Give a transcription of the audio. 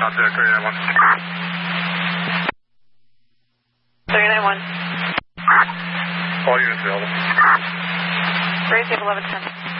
Out there, 391. 391. All units available. Raise 1110.